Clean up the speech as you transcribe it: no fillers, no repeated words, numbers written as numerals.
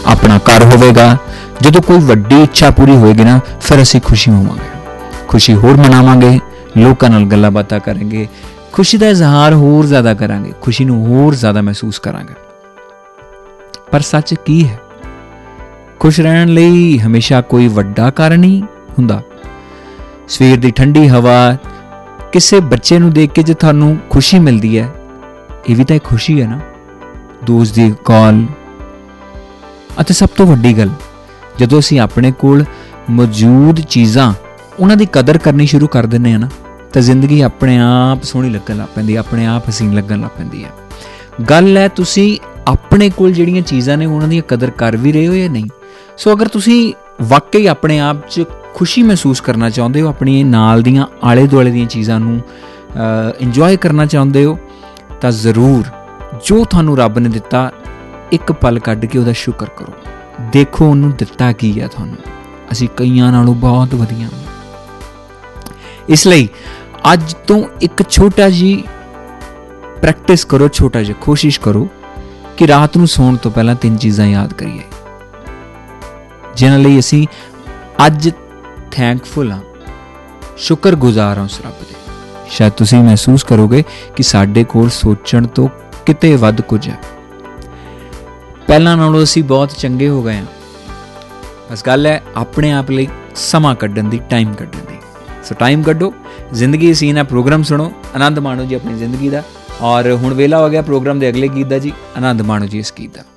ਆਪਣਾ ਘਰ ਹੋਵੇਗਾ। ਜਦੋਂ ਕੋਈ ਵੱਡੀ ਇੱਛਾ ਪੂਰੀ ਹੋਏਗੀ ਨਾ, ਫਿਰ ਅਸੀਂ ਖੁਸ਼ੀ ਹੋਵਾਂਗੇ, ਖੁਸ਼ੀ ਹੋਰ ਮਨਾਵਾਂਗੇ, ਲੋਕਾਂ ਨਾਲ ਗੱਲਾਂ ਬਾਤਾਂ ਕਰਾਂਗੇ, ਖੁਸ਼ੀ ਦਾ ਇਜ਼ਹਾਰ ਹੋਰ ਜ਼ਿਆਦਾ ਕਰਾਂਗੇ, ਖੁਸ਼ੀ ਨੂੰ ਹੋਰ ਜ਼ਿਆਦਾ ਮਹਿਸੂਸ ਕਰਾਂਗੇ। ਪਰ ਸੱਚ ਕੀ ਹੈ? ਖੁਸ਼ ਰਹਿਣ ਲਈ ਹਮੇਸ਼ਾ ਕੋਈ ਵੱਡਾ ਕਾਰਨ ਹੀ ਹੁੰਦਾ। ਸਵੇਰ ਦੀ ਠੰਡੀ ਹਵਾ, ਕਿਸੇ ਬੱਚੇ ਨੂੰ ਦੇਖ ਕੇ ਜੇ ਤੁਹਾਨੂੰ ਖੁਸ਼ੀ ਮਿਲਦੀ ਹੈ, ਇਹ ਵੀ ਤਾਂ ਇੱਕ ਖੁਸ਼ੀ ਹੈ ਨਾ। ਦੋਸਤ ਦੀ ਕਾਲ, ਅਤੇ ਸਭ ਤੋਂ ਵੱਡੀ ਗੱਲ, ਜਦੋਂ ਅਸੀਂ ਆਪਣੇ ਕੋਲ ਮੌਜੂਦ ਚੀਜ਼ਾਂ, ਉਹਨਾਂ ਦੀ ਕਦਰ ਕਰਨੀ ਸ਼ੁਰੂ ਕਰ ਦਿੰਦੇ ਹਾਂ ਨਾ, ਤਾਂ ਜ਼ਿੰਦਗੀ ਆਪਣੇ ਆਪ ਸੋਹਣੀ ਲੱਗਣ ਲੱਗ ਪੈਂਦੀ ਹੈ, ਆਪਣੇ ਆਪ ਹਸੀਨ ਲੱਗਣ ਲੱਗ ਪੈਂਦੀ ਹੈ। ਗੱਲ ਹੈ ਤੁਸੀਂ ਆਪਣੇ ਕੋਲ ਜਿਹੜੀਆਂ ਚੀਜ਼ਾਂ ਨੇ ਉਹਨਾਂ ਦੀ ਕਦਰ ਕਰ ਵੀ ਰਹੇ ਹੋ ਜਾਂ ਨਹੀਂ। ਸੋ ਅਗਰ ਤੁਸੀਂ ਵਾਕਈ ਆਪਣੇ ਆਪ 'ਚ ਖੁਸ਼ੀ ਮਹਿਸੂਸ ਕਰਨਾ ਚਾਹੁੰਦੇ ਹੋ, ਆਪਣੀ ਨਾਲ ਦੀਆਂ ਆਲੇ ਦੁਆਲੇ ਦੀਆਂ ਚੀਜ਼ਾਂ ਨੂੰ ਇੰਜੋਏ ਕਰਨਾ ਚਾਹੁੰਦੇ ਹੋ, ਤਾਂ ਜ਼ਰੂਰ ਜੋ ਤੁਹਾਨੂੰ ਰੱਬ ਨੇ ਦਿੱਤਾ, ਇੱਕ ਪਲ ਕੱਢ ਕੇ ਉਹਦਾ ਸ਼ੁਕਰ ਕਰੋ। ਦੇਖੋ ਉਹਨੂੰ ਦਿੱਤਾ ਕੀ ਹੈ ਤੁਹਾਨੂੰ। ਅਸੀਂ ਕਈਆਂ ਨਾਲੋਂ ਬਹੁਤ ਵਧੀਆ ਹਾਂ। ਇਸ ਲਈ ਅੱਜ ਤੋਂ ਇੱਕ ਛੋਟਾ ਜਿਹੀ ਪ੍ਰੈਕਟਿਸ ਕਰੋ, ਛੋਟਾ ਜਿਹਾ ਕੋਸ਼ਿਸ਼ ਕਰੋ ਕਿ ਰਾਤ ਨੂੰ ਸੌਣ ਤੋਂ ਪਹਿਲਾਂ 3 ਚੀਜ਼ਾਂ ਯਾਦ ਕਰੀਏ, ਜਿਨ੍ਹਾਂ ਲਈ ਅਸੀਂ ਅੱਜ ਥੈਂਕਫੁਲ ਹਾਂ, ਸ਼ੁਕਰਗੁਜ਼ਾਰ ਹਾਂ ਉਸ ਰੱਬ ਦੇ। ਸ਼ਾਇਦ ਤੁਸੀਂ ਮਹਿਸੂਸ ਕਰੋਗੇ ਕਿ ਸਾਡੇ ਕੋਲ ਸੋਚਣ ਤੋਂ ਕਿਤੇ ਵੱਧ ਕੁਝ ਹੈ। ਪਹਿਲਾਂ ਨਾਲੋਂ ਅਸੀਂ ਬਹੁਤ ਚੰਗੇ ਹੋ ਗਏ ਹਾਂ। ਬਸ ਗੱਲ ਹੈ ਆਪਣੇ ਆਪ ਲਈ ਸਮਾਂ ਕੱਢਣ ਦੀ, ਟਾਈਮ ਕੱਢਣ ਦੀ। ਸੋ ਟਾਈਮ ਕੱਢੋ, ਜ਼ਿੰਦਗੀ ਹਸੀਨ ਹੈ ਪ੍ਰੋਗਰਾਮ ਸੁਣੋ, ਆਨੰਦ ਮਾਣੋ ਜੀ ਆਪਣੀ ਜ਼ਿੰਦਗੀ ਦਾ। ਔਰ ਹੁਣ ਵੇਲਾ ਹੋ ਗਿਆ ਪ੍ਰੋਗਰਾਮ ਦੇ ਅਗਲੇ ਗੀਤ ਦਾ ਜੀ, ਆਨੰਦ ਮਾਣੋ ਜੀ ਇਸ ਗੀਤ ਦਾ।